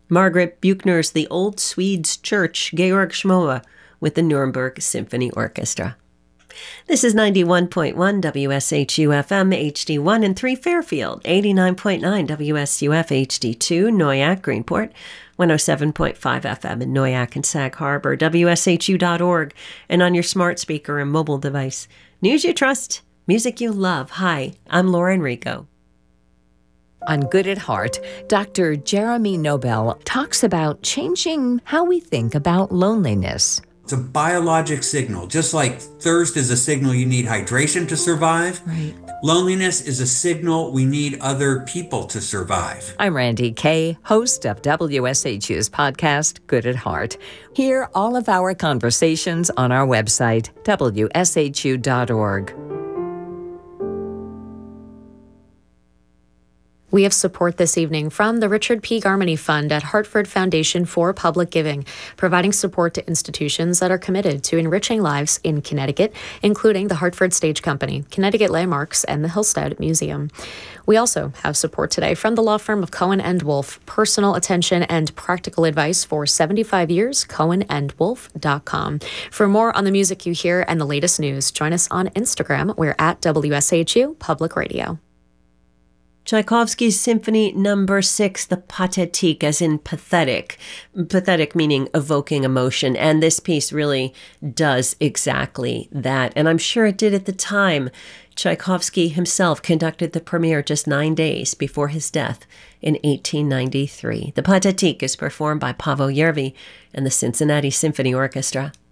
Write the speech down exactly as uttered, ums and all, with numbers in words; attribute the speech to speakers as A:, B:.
A: Margaret Buchner's The Old Swedes Church, Georg Schmoe, with the Nuremberg Symphony Orchestra. This is ninety-one point one W S H U F M H D one in three Fairfield, eighty-nine point nine W S U F H D two Noyak Greenport, one oh seven point five F M in Noyak and Sag Harbor, W S H U dot org, and on your smart speaker and mobile device. News you trust, music you love. Hi, I'm Laura Enrico.
B: On Good at Heart, Doctor Jeremy Nobel talks about changing how we think about loneliness.
C: It's a biologic signal. Just like thirst is a signal you need hydration to survive,
B: Right.
C: Loneliness is a signal we need other people to survive.
B: I'm Randy Kay, host of W S H U's podcast, Good at Heart. Hear all of our conversations on our website, W S H U dot org.
D: We have support this evening from the Richard P. Garmany Fund at Hartford Foundation for Public Giving, providing support to institutions that are committed to enriching lives in Connecticut, including the Hartford Stage Company, Connecticut Landmarks, and the Hillstead Museum. We also have support today from the law firm of Cohen and Wolf, personal attention and practical advice for seventy-five years, cohen and wolf dot com. For more on the music you hear and the latest news, join us on Instagram. We're at W S H U Public Radio.
A: Tchaikovsky's Symphony Number Six, the Pathétique, as in pathetic. Pathetic meaning evoking emotion, and this piece really does exactly that. And I'm sure it did at the time. Tchaikovsky himself conducted the premiere just nine days before his death in eighteen ninety-three. The Pathétique is performed by Paavo Järvi and the Cincinnati Symphony Orchestra.